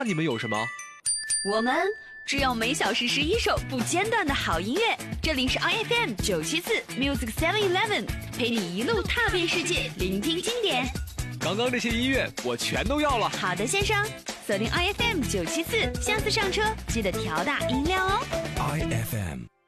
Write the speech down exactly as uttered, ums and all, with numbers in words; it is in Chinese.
你们有什么？ 我们只有每小时十一首不间断的好音乐。这里是 I F M 九七四 Music Seven Eleven， 陪你一路踏遍世界，聆听经典。 刚刚这些音乐我全都要了。 好的，先生，锁定 I F M 九七四，下次上车记得调大音量哦。 I F M。